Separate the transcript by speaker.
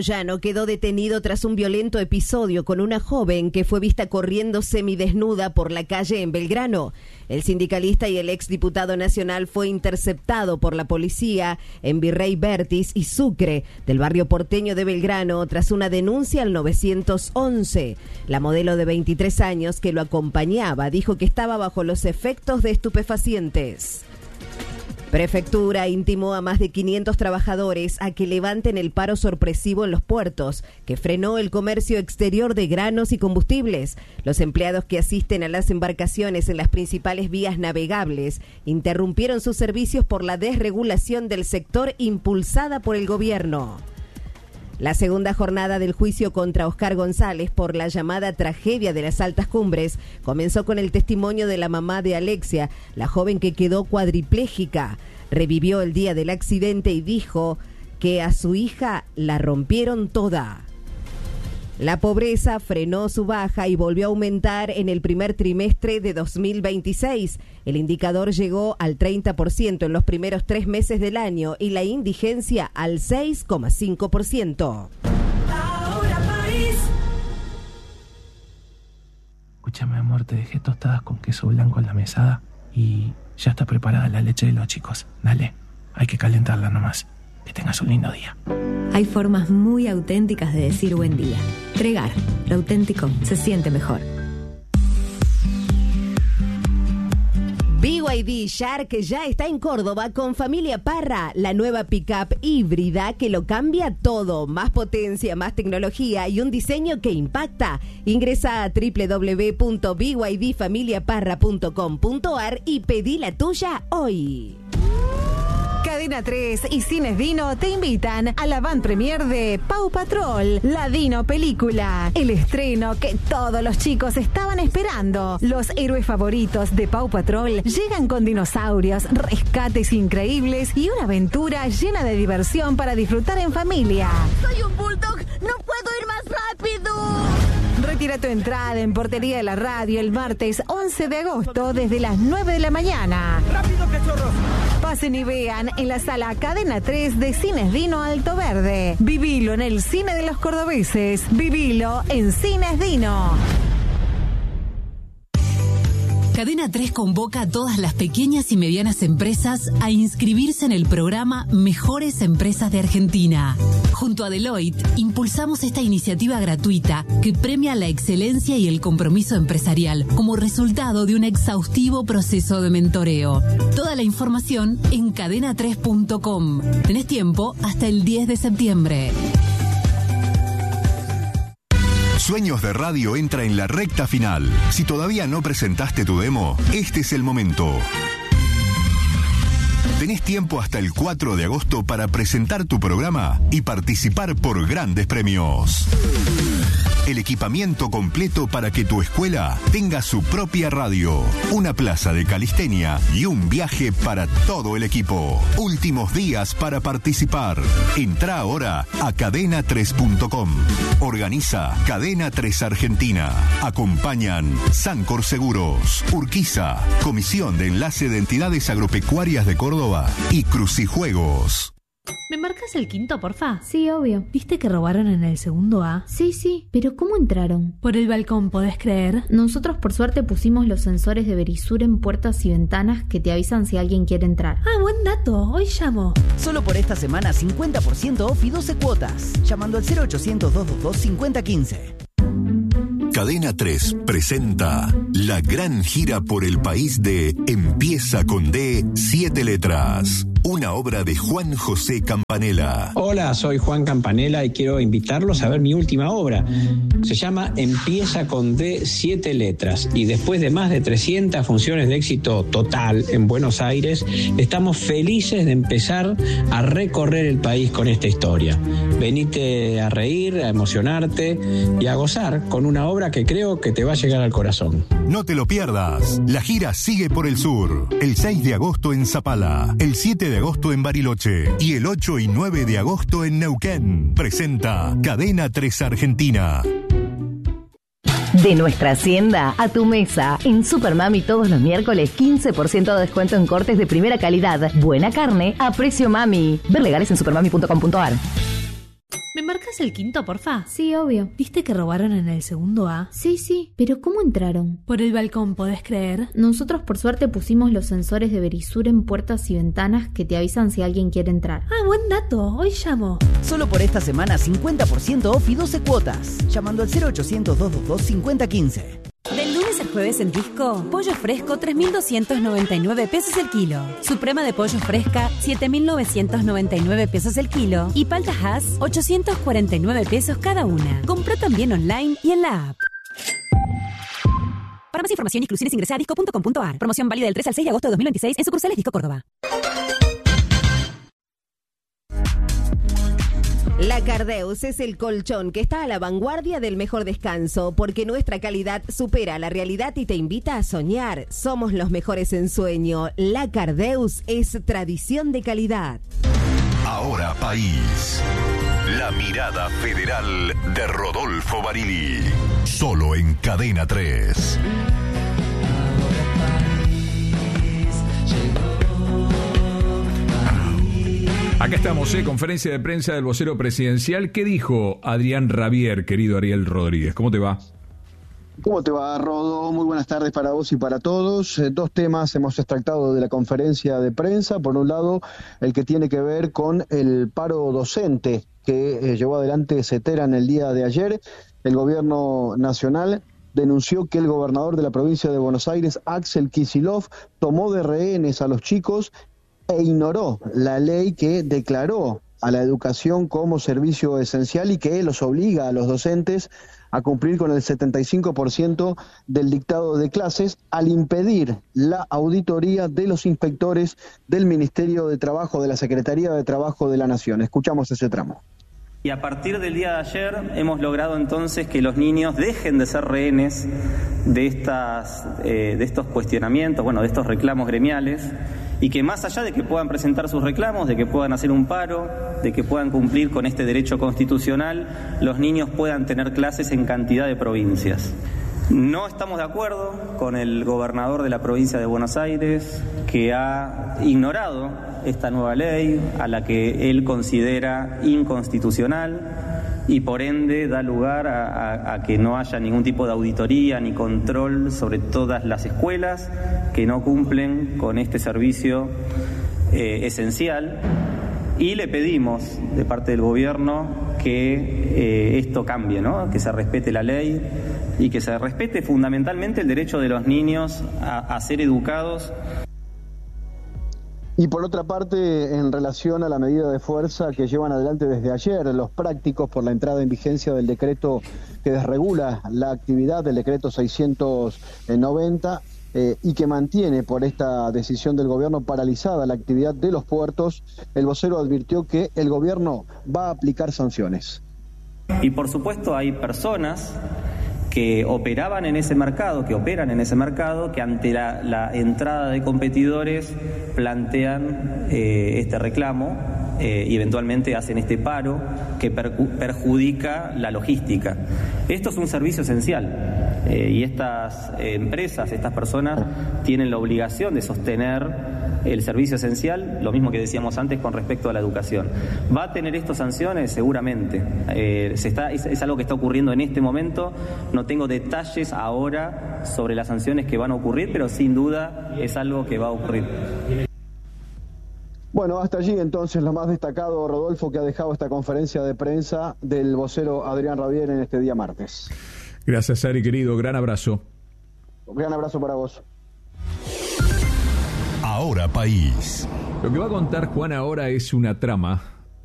Speaker 1: Moyano quedó detenido tras un violento episodio con una joven que fue vista corriendo semidesnuda por la calle en Belgrano. El sindicalista y el exdiputado nacional fue interceptado por la policía en Virrey Bertis y Sucre, del barrio porteño de Belgrano, tras una denuncia al 911. La modelo de 23 años que lo acompañaba dijo que estaba bajo los efectos de estupefacientes. Prefectura intimó a más de 500 trabajadores a que levanten el paro sorpresivo en los puertos, que frenó el comercio exterior de granos y combustibles. Los empleados que asisten a las embarcaciones en las principales vías navegables interrumpieron sus servicios por la desregulación del sector impulsada por el gobierno. La segunda jornada del juicio contra Oscar González por la llamada tragedia de las altas cumbres comenzó con el testimonio de la mamá de Alexia, la joven que quedó cuadripléjica. Revivió el día del accidente y dijo que a su hija la rompieron toda. La pobreza frenó su baja y volvió a aumentar en el primer trimestre de 2026. El indicador llegó al 30% en los primeros 3 meses del año y la indigencia al 6,5%.
Speaker 2: Ahora país.
Speaker 3: Escúchame, amor, te dejé tostadas con queso blanco en la mesada y ya está preparada la leche de los chicos. Dale, hay que calentarla nomás. Que tengas un lindo día.
Speaker 4: Hay formas muy auténticas de decir buen día. Tregar, lo auténtico se siente mejor.
Speaker 1: BYD Shark ya está en Córdoba con Familia Parra, la nueva pickup híbrida que lo cambia todo. Más potencia, más tecnología y un diseño que impacta. Ingresa a www.bydfamiliaparra.com.ar y pedí la tuya hoy.
Speaker 5: Cadena 3 y Cines Dino te invitan a la van premier de Paw Patrol, la Dino película. El estreno que todos los chicos estaban esperando. Los héroes favoritos de Paw Patrol llegan con dinosaurios, rescates increíbles y una aventura llena de diversión para disfrutar en familia.
Speaker 6: ¡Soy un bulldog! ¡No puedo ir más rápido!
Speaker 5: Retira tu entrada en Portería de la Radio el martes 11 de agosto desde las 9 de la mañana.
Speaker 2: ¡Rápido, cachorros!
Speaker 5: Pasen y vean en la sala Cadena 3 de Cines Dino Alto Verde. Vivilo en el cine de los cordobeses. Vivilo en Cines Dino.
Speaker 7: Cadena 3 convoca a todas las pequeñas y medianas empresas a inscribirse en el programa Mejores Empresas de Argentina. Junto a Deloitte, impulsamos esta iniciativa gratuita que premia la excelencia y el compromiso empresarial como resultado de un exhaustivo proceso de mentoreo. Toda la información en cadena3.com. Tenés tiempo hasta el 10 de septiembre.
Speaker 8: Sueños de Radio entra en la recta final. Si todavía no presentaste tu demo, este es el momento. Tenés tiempo hasta el 4 de agosto para presentar tu programa y participar por grandes premios. El equipamiento completo para que tu escuela tenga su propia radio, una plaza de calistenia y un viaje para todo el equipo. Últimos días para participar. Entrá ahora a cadena3.com. Organiza Cadena 3 Argentina. Acompañan Sancor Seguros, Urquiza, Comisión de Enlace de Entidades Agropecuarias de Córdoba y Crucijuegos.
Speaker 9: ¿Me marcas el quinto, porfa?
Speaker 10: Sí, obvio.
Speaker 9: ¿Viste que robaron en el segundo A?
Speaker 10: Sí, pero ¿cómo entraron?
Speaker 9: Por el balcón, ¿podés creer?
Speaker 10: Nosotros por suerte pusimos los sensores de Verisur en puertas y ventanas que te avisan si alguien quiere entrar.
Speaker 9: Ah, buen dato. Hoy llamo.
Speaker 11: Solo por esta semana 50% off y 12 cuotas. Llamando al 0800-222-5015.
Speaker 8: Cadena 3 presenta la gran gira por el país de Empieza con D, 7 letras. Una obra de Juan José Campanella.
Speaker 12: Hola, soy Juan Campanella y quiero invitarlos a ver mi última obra. Se llama Empieza con D, 7 letras. Y después de más de 300 funciones de éxito total en Buenos Aires, estamos felices de empezar a recorrer el país con esta historia. Venite a reír, a emocionarte y a gozar con una obra que creo que te va a llegar al corazón.
Speaker 8: No te lo pierdas. La gira sigue por el sur. El 6 de agosto en Zapala, el 7 de agosto en Bariloche y el 8 y 9 de agosto en Neuquén. Presenta Cadena 3 Argentina.
Speaker 13: De nuestra hacienda a tu mesa. En Supermami todos los miércoles 15% de descuento en cortes de primera calidad. Buena carne a precio mami. Ver legales en supermami.com.ar.
Speaker 9: ¿Me marcas el quinto, porfa?
Speaker 10: Sí, obvio.
Speaker 9: ¿Viste que robaron en el segundo A?
Speaker 10: Sí, pero ¿cómo entraron?
Speaker 9: Por el balcón, ¿podés creer?
Speaker 10: Nosotros por suerte pusimos los sensores de Verisur en puertas y ventanas que te avisan si alguien quiere entrar.
Speaker 9: Ah, buen dato. Hoy llamo.
Speaker 11: Solo por esta semana 50% off y 12 cuotas. Llamando al 0800-222-5015.
Speaker 14: Del lunes al jueves en Disco, pollo fresco 3.299 pesos el kilo. Suprema de pollo fresca 7.999 pesos el kilo. Y palta Hass 849 pesos cada una. Compró también online y en la app. Para más información y exclusiones ingresa a disco.com.ar. Promoción válida del 3 al 6 de agosto de 2026 en sucursales Disco Córdoba.
Speaker 1: La Cardeus es el colchón que está a la vanguardia del mejor descanso, porque nuestra calidad supera la realidad y te invita a soñar. Somos los mejores en sueño. La Cardeus es tradición de calidad.
Speaker 8: Ahora País. La mirada federal de Rodolfo Barili. Solo en Cadena 3.
Speaker 15: Acá estamos, conferencia de prensa del vocero presidencial. ¿Qué dijo Adrián Rabier, querido Ariel Rodríguez? ¿Cómo te va?
Speaker 16: ¿Cómo te va, Rodo? Muy buenas tardes para vos y para todos. Dos temas hemos extractado de la conferencia de prensa. Por un lado, el que tiene que ver con el paro docente que llevó adelante CETERA en el día de ayer. El gobierno nacional denunció que el gobernador de la provincia de Buenos Aires, Axel Kicillof, tomó de rehenes a los chicos e ignoró la ley que declaró a la educación como servicio esencial y que los obliga a los docentes a cumplir con el 75% del dictado de clases, al impedir la auditoría de los inspectores del Ministerio de Trabajo, de la Secretaría de Trabajo de la Nación. Escuchamos ese tramo.
Speaker 17: Y a partir del día de ayer hemos logrado entonces que los niños dejen de ser rehenes de estos cuestionamientos, de estos reclamos gremiales, y que más allá de que puedan presentar sus reclamos, de que puedan hacer un paro, de que puedan cumplir con este derecho constitucional, los niños puedan tener clases en cantidad de provincias. No estamos de acuerdo con el gobernador de la provincia de Buenos Aires, que ha ignorado esta nueva ley, a la que él considera inconstitucional, y por ende da lugar a que no haya ningún tipo de auditoría ni control sobre todas las escuelas que no cumplen con este servicio esencial. Y le pedimos de parte del gobierno que esto cambie, ¿no? Que se respete la ley y que se respete fundamentalmente el derecho de los niños a ser educados.
Speaker 16: Y por otra parte, en relación a la medida de fuerza que llevan adelante desde ayer los prácticos por la entrada en vigencia del decreto que desregula la actividad, del decreto 690, y que mantiene por esta decisión del gobierno paralizada la actividad de los puertos, el vocero advirtió que el gobierno va a aplicar sanciones.
Speaker 17: Y por supuesto hay personas que operaban en ese mercado, que operan en ese mercado, que ante la entrada de competidores plantean este reclamo y eventualmente hacen este paro que perjudica la logística. Esto es un servicio esencial y estas empresas, estas personas tienen la obligación de sostener el servicio esencial, lo mismo que decíamos antes con respecto a la educación. ¿Va a tener esto sanciones? Seguramente. Es algo que está ocurriendo en este momento. No tengo detalles ahora sobre las sanciones que van a ocurrir, pero sin duda es algo que va a ocurrir.
Speaker 16: Bueno, hasta allí entonces lo más destacado, Rodolfo, que ha dejado esta conferencia de prensa del vocero Adrián Rabier en este día martes.
Speaker 15: Gracias, Ari, querido. Gran abrazo.
Speaker 16: Gran abrazo para vos.
Speaker 8: Ahora País.
Speaker 15: Lo que va a contar Juan ahora es una trama